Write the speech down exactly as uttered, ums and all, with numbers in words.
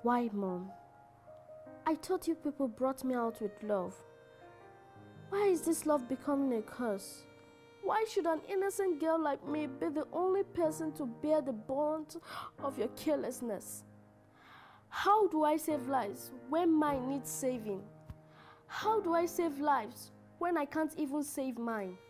Why, Mom? I thought you people brought me out with love. Why is this love becoming a curse? Why should an innocent girl like me be the only person to bear the brunt of your carelessness? How do I save lives when mine needs saving? How do I save lives when I can't even save mine?